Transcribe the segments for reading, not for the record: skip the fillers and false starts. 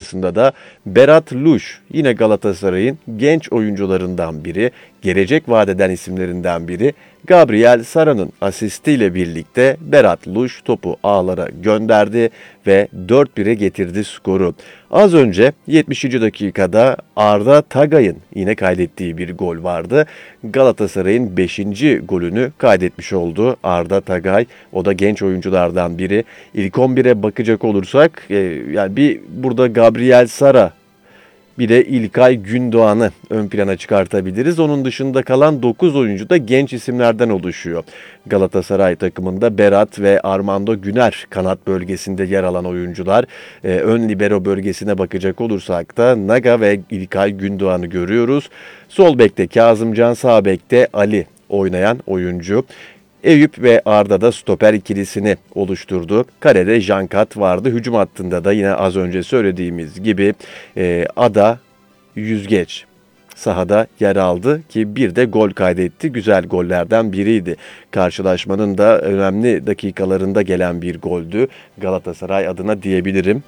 karşısında da Berat Luş, yine Galatasaray'ın genç oyuncularından biri, gelecek vaat eden isimlerinden biri. Gabriel Sara'nın asistiyle birlikte Berat Luş topu ağlara gönderdi ve 4-1'e getirdi skoru. Az önce 70. dakikada Arda Tagay'ın yine kaydettiği bir gol vardı. Galatasaray'ın 5. golünü kaydetmiş oldu Arda Tagay. O da genç oyunculardan biri. İlk 11'e bakacak olursak yani bir burada Gabriel Sara, bir de İlkay Gündoğan'ı ön plana çıkartabiliriz. Onun dışında kalan 9 oyuncu da genç isimlerden oluşuyor. Galatasaray takımında Berat ve Armando Güner kanat bölgesinde yer alan oyuncular. Ön libero bölgesine bakacak olursak da Naga ve İlkay Gündoğan'ı görüyoruz. Sol bekte Kazımcan, sağ bekte Ali oynayan oyuncu. Eyüp ve Arda da stoper ikilisini oluşturdu. Kalede Jankat vardı. Hücum hattında da yine az önce söylediğimiz gibi Ada Yüzgeç sahada yer aldı ki bir de gol kaydetti. Güzel gollerden biriydi. Karşılaşmanın da önemli dakikalarında gelen bir goldü Galatasaray adına diyebilirim.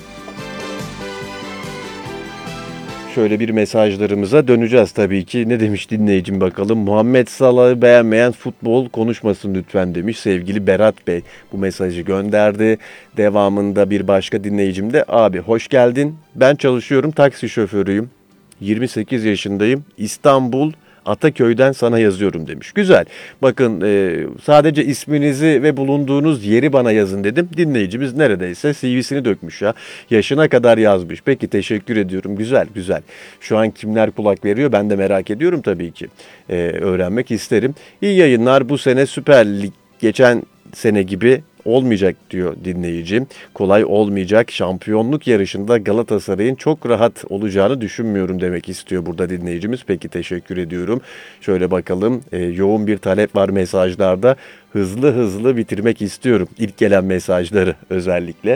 Şöyle bir mesajlarımıza döneceğiz tabii ki. Ne demiş dinleyicim bakalım. Muhammed Salah'ı beğenmeyen futbol konuşmasın lütfen demiş sevgili Berat Bey. Bu mesajı gönderdi. Devamında bir başka dinleyicim de abi hoş geldin. Ben çalışıyorum, taksi şoförüyüm. 28 yaşındayım. İstanbul Ataköy'den sana yazıyorum demiş. Güzel. Bakın sadece isminizi ve bulunduğunuz yeri bana yazın dedim. Dinleyicimiz neredeyse CV'sini dökmüş ya. Yaşına kadar yazmış. Peki teşekkür ediyorum. Güzel güzel. Şu an kimler kulak veriyor ben de merak ediyorum tabii ki. Öğrenmek isterim. İyi yayınlar. Bu sene Süper Lig geçen sene gibi olmayacak diyor dinleyicim. Kolay olmayacak. Şampiyonluk yarışında Galatasaray'ın çok rahat olacağını düşünmüyorum demek istiyor burada dinleyicimiz. Peki teşekkür ediyorum. Şöyle bakalım. Yoğun bir talep var mesajlarda. Hızlı hızlı bitirmek istiyorum. İlk gelen mesajları özellikle.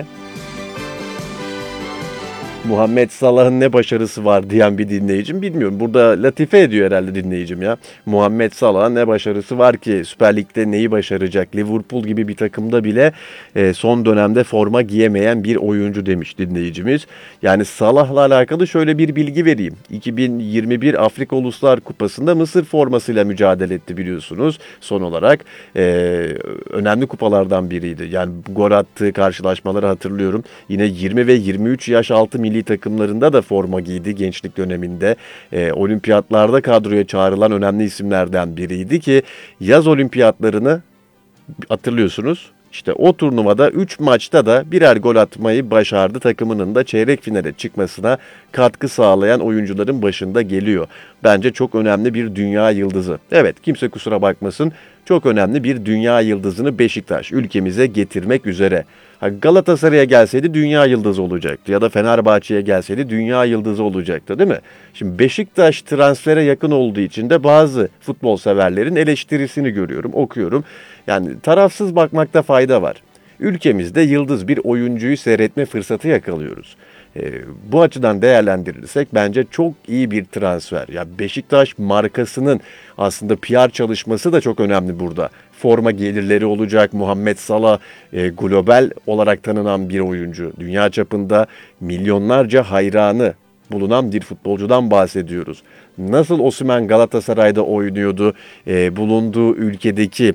Muhammed Salah'ın ne başarısı var diyen bir dinleyicim bilmiyorum. Burada latife ediyor herhalde dinleyicim ya. Muhammed Salah'ın ne başarısı var ki Süper Lig'de neyi başaracak? Liverpool gibi bir takımda bile son dönemde forma giyemeyen bir oyuncu demiş dinleyicimiz. Yani Salah'la alakalı şöyle bir bilgi vereyim. 2021 Afrika Uluslar Kupası'nda Mısır formasıyla mücadele etti biliyorsunuz. Son olarak önemli kupalardan biriydi. Yani gol attığı karşılaşmaları hatırlıyorum. Yine 20 ve 23 yaş altı milli takımlarında da forma giydi gençlik döneminde. Olimpiyatlarda kadroya çağrılan önemli isimlerden biriydi ki yaz olimpiyatlarını hatırlıyorsunuz. İşte o turnuvada 3 maçta da birer gol atmayı başardı. Takımının da çeyrek finale çıkmasına katkı sağlayan oyuncuların başında geliyor. Bence çok önemli bir dünya yıldızı. Evet, kimse kusura bakmasın. Çok önemli bir dünya yıldızını Beşiktaş ülkemize getirmek üzere. Galatasaray'a gelseydi dünya yıldızı olacaktı ya da Fenerbahçe'ye gelseydi dünya yıldızı olacaktı değil mi? Şimdi Beşiktaş transfere yakın olduğu için de bazı futbol severlerin eleştirisini görüyorum, okuyorum. Yani tarafsız bakmakta fayda var. Ülkemizde yıldız bir oyuncuyu seyretme fırsatı yakalıyoruz. Bu açıdan değerlendirirsek bence çok iyi bir transfer. Ya Beşiktaş markasının aslında PR çalışması da çok önemli burada. Forma gelirleri olacak. Muhammed Salah global olarak tanınan bir oyuncu. Dünya çapında milyonlarca hayranı bulunan bir futbolcudan bahsediyoruz. Nasıl Osimhen Galatasaray'da oynuyordu? Bulunduğu ülkedeki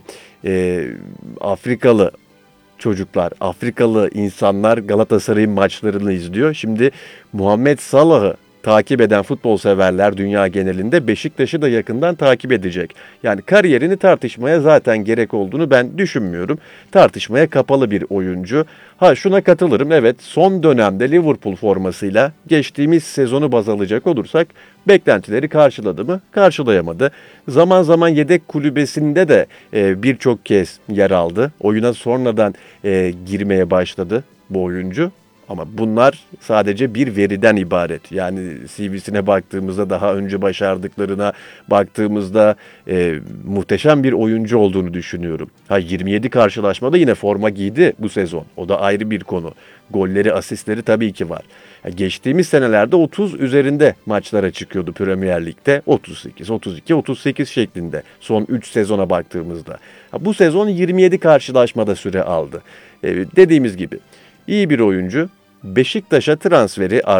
Afrikalı çocuklar, Afrikalı insanlar Galatasaray'ın maçlarını izliyor. Şimdi Muhammed Salah'ı takip eden futbol severler dünya genelinde Beşiktaş'ı da yakından takip edecek. Yani kariyerini tartışmaya zaten gerek olduğunu ben düşünmüyorum. Tartışmaya kapalı bir oyuncu. Şuna katılırım. Evet, son dönemde Liverpool formasıyla geçtiğimiz sezonu baz alacak olursak beklentileri karşıladı mı? Karşılayamadı. Zaman zaman yedek kulübesinde de birçok kez yer aldı. Oyuna sonradan girmeye başladı bu oyuncu. Ama bunlar sadece bir veriden ibaret. Yani CV'sine baktığımızda, daha önce başardıklarına baktığımızda muhteşem bir oyuncu olduğunu düşünüyorum. 27 karşılaşmada yine forma giydi bu sezon. O da ayrı bir konu. Golleri, asistleri tabii ki var. Geçtiğimiz senelerde 30 üzerinde maçlara çıkıyordu Premier Lig'de. 38, 32, 38 şeklinde son 3 sezona baktığımızda. Bu sezon 27 karşılaşmada süre aldı. Dediğimiz gibi iyi bir oyuncu. Beşiktaş'a transferi